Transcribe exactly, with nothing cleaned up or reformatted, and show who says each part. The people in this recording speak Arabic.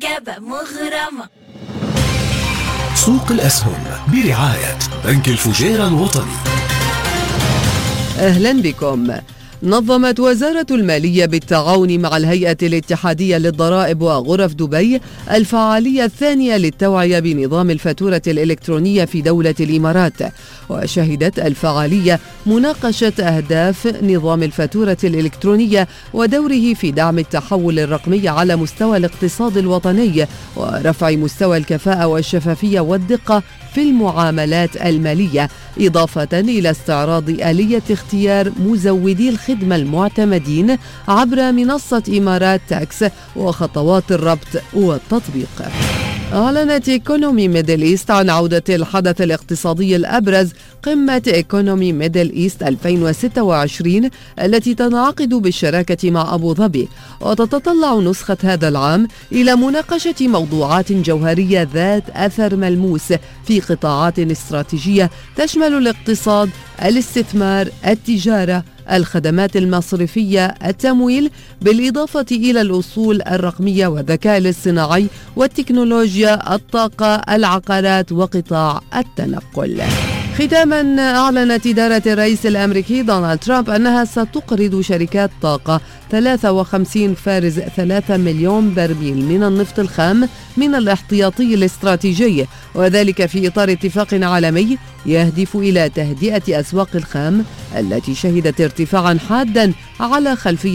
Speaker 1: إجابة مغرمة.
Speaker 2: سوق الأسهم برعاية بنك الفجيرة الوطني.
Speaker 3: أهلا بكم. نظمت وزارة المالية بالتعاون مع الهيئة الاتحادية للضرائب وغرف دبي الفعالية الثانية للتوعية بنظام الفاتورة الإلكترونية في دولة الإمارات. وشهدت الفعالية مناقشة أهداف نظام الفاتورة الإلكترونية ودوره في دعم التحول الرقمي على مستوى الاقتصاد الوطني ورفع مستوى الكفاءة والشفافية والدقة في المعاملات المالية، إضافة إلى استعراض آلية اختيار مزودي الخدمة المعتمدين عبر منصة إمارات تاكس وخطوات الربط والتطبيق. أعلنت إيكونومي ميدل إيست عن عودة الحدث الاقتصادي الأبرز قمة إيكونومي ميدل إيست ألفين وستة وعشرين التي تنعقد بالشراكة مع أبو ظبي، وتتطلع نسخة هذا العام إلى مناقشة موضوعات جوهرية ذات أثر ملموس في قطاعات استراتيجية تشمل الاقتصاد، الاستثمار، التجارة، الخدمات المصرفية، التمويل، بالإضافة إلى الأصول الرقمية والذكاء الاصطناعي والتكنولوجيا، الطاقة، العقارات، وقطاع التنقل. ختاما، أعلنت إدارة الرئيس الأمريكي دونالد ترامب أنها ستقرض شركات طاقة ثلاثة وخمسين فارز ثلاثة مليون برميل من النفط الخام من الاحتياطي الاستراتيجي، وذلك في إطار اتفاق عالمي يهدف إلى تهدئة أسواق الخام التي شهدت ارتفاعا حادا على خلفية